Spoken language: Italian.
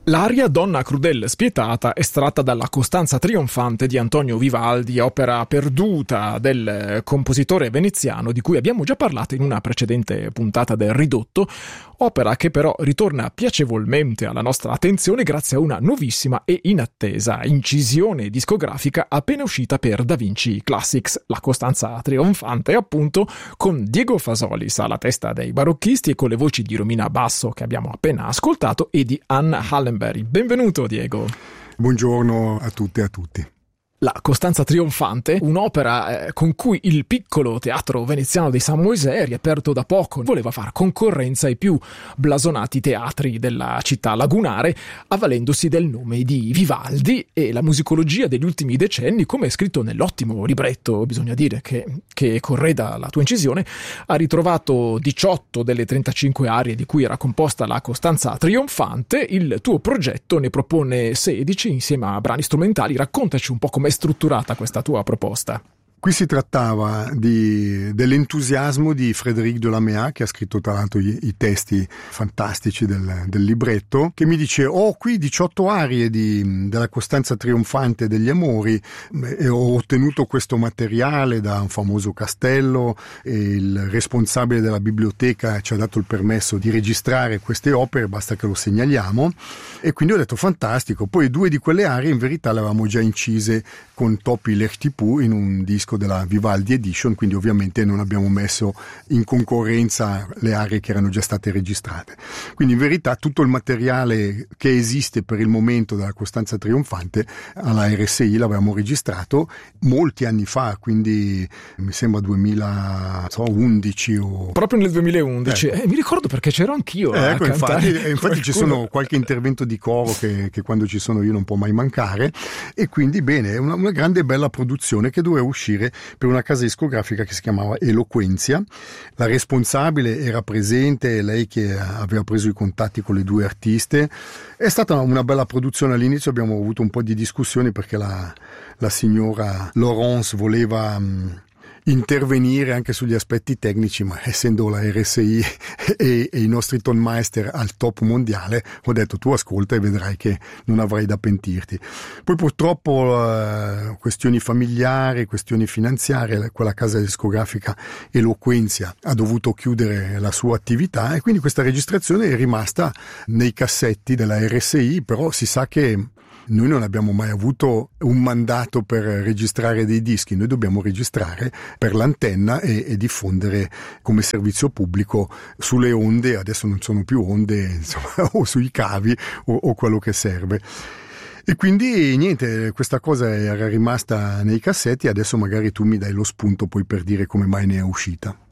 L'aria Donna crudel spietata, estratta dalla Costanza trionfante di Antonio Vivaldi, opera perduta del compositore veneziano di cui abbiamo già parlato in una precedente puntata del Ridotto, opera che però ritorna piacevolmente alla nostra attenzione grazie a una nuovissima e inattesa incisione discografica appena uscita per Da Vinci Classics, la Costanza trionfante appunto, con Diego Fasolis alla testa dei barocchisti e con le voci di Romina Basso che abbiamo appena ascoltato e di Anne Hallenberg. Benvenuto Diego. Buongiorno a tutte e a tutti. La Costanza trionfante, un'opera con cui il piccolo teatro veneziano dei San Moisè, riaperto da poco, voleva far concorrenza ai più blasonati teatri della città lagunare, avvalendosi del nome di Vivaldi, e la musicologia degli ultimi decenni, come è scritto nell'ottimo libretto, bisogna dire, che correda la tua incisione, ha ritrovato 18 delle 35 arie di cui era composta la Costanza trionfante. Il tuo progetto ne propone 16 insieme a brani strumentali. Raccontaci un po' come è strutturata questa tua proposta. Qui si trattava dell'entusiasmo di Frédéric Delamea, che ha scritto tra l'altro i testi fantastici del libretto, che mi dice: ho qui 18 arie della Costanza trionfante degli amori e ho ottenuto questo materiale da un famoso castello e il responsabile della biblioteca ci ha dato il permesso di registrare queste opere, basta che lo segnaliamo. E quindi ho detto fantastico. Poi 2 di quelle arie in verità le avevamo già incise con Topi Lertipu in un disco della Vivaldi Edition, quindi ovviamente non abbiamo messo in concorrenza le aree che erano già state registrate. Quindi in verità tutto il materiale che esiste per il momento della Costanza trionfante alla RSI l'avevamo registrato molti anni fa, quindi mi sembra 2011 o... Proprio nel 2011, mi ricordo perché c'ero anch'io a cantare. Infatti ci sono qualche intervento di coro che quando ci sono io non può mai mancare, e quindi bene, è una grande e bella produzione che doveva uscire per una casa discografica che si chiamava Eloquenzia. La responsabile era presente, lei che aveva preso i contatti con le 2 artiste. È stata una bella produzione. All'inizio abbiamo avuto un po' di discussioni perché la signora Laurence voleva intervenire anche sugli aspetti tecnici, ma essendo la RSI e i nostri tonmeister al top mondiale, ho detto tu ascolta e vedrai che non avrai da pentirti. Poi purtroppo questioni familiari, questioni finanziarie, quella casa discografica Eloquenzia ha dovuto chiudere la sua attività e quindi questa registrazione è rimasta nei cassetti della RSI, però si sa che noi non abbiamo mai avuto un mandato per registrare dei dischi, noi dobbiamo registrare per l'antenna e diffondere come servizio pubblico sulle onde, adesso non sono più onde, insomma, o sui cavi o quello che serve. E quindi niente, questa cosa era rimasta nei cassetti, adesso magari tu mi dai lo spunto poi per dire come mai ne è uscita.